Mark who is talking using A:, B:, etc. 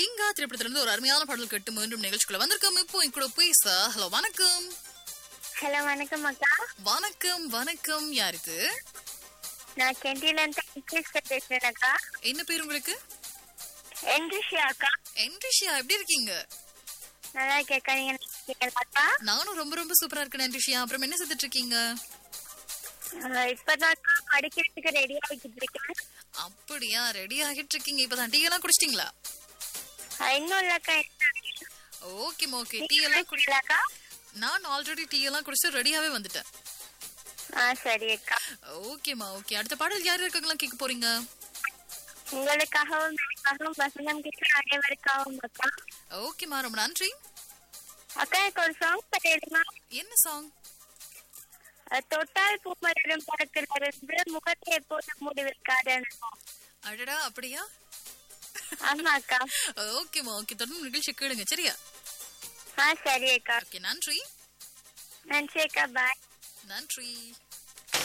A: லிங்கா திரைப்படத்திலிருந்து ஒரு அருமையான பாடல் கேட்டு மீண்டும் நிகழ்ச்சிக்குள்ள வந்திருக்கோம். இப்போ என் கூட பேச ஹலோ வணக்கம்.
B: ஹலோ வணக்கம் அக்கா.
A: வணக்கம் வணக்கம். யார் இது?
B: நான் கெண்டில இருந்து இங்கிலீஷ்ல பேசுறேன் அக்கா.
A: என்ன பேர் உங்களுக்கு?
B: என்ரிஷியா அக்கா.
A: என்ரிஷியா, எப்படி இருக்கீங்க?
B: நல்லா இருக்கேன். நீங்க அக்கா?
A: நானும் ரொம்ப ரொம்ப சூப்பரா இருக்கேன் என்ரிஷியா. அப்புறம் என்ன செஞ்சுட்டு இருக்கீங்க?
B: இப்பதான் படிக்கிறதுக்கு ரெடி ஆகிட்டு இருக்கேன்.
A: அப்படியா, ரெடி ஆகிட்டு இருக்கீங்க. இப்பதான் டீ எல்லாம் குடிச்சிட்டீங்களா?
B: இன்னும் இல்லக்கா.
A: Okay okay. டீ எல்லாம்
B: குடிக்கலாக்கா?
A: நான் ஆல்ரெடி டீ எல்லாம் குடிச்சு ரெடியாவே வந்துட்டேன்.
B: சரி அக்கா.
A: ஓகேமா ஓகே. அடுத்த பாடல் யார் இருக்காங்களா கேட்க போறீங்க?
B: உங்களுக்காகவும் எனக்காகவும் வசந்தம் கேட்கிற அனைவருக்காகவும் அக்கா.
A: ஓகேமா, ரொம்ப நன்றி.
B: அக்கா எனக்கு ஒரு சாங் தெரியுமா?
A: என்ன சாங்?
B: தொட்டால் பூமலரும் படத்துல இருந்து முகத்தை எப்போது மூடி வைக்காத.
A: அடடா, அப்படியா?
B: ஆமா அக்கா.
A: ஓகேமா ஓகே. தொடர்ந்து நிகழ்ச்சி கேளுங்க சரியா?
B: சரி அக்கா.
A: ஓகே, நன்றி.
B: நன்றி அக்கா. பாய்.
A: நன்றி.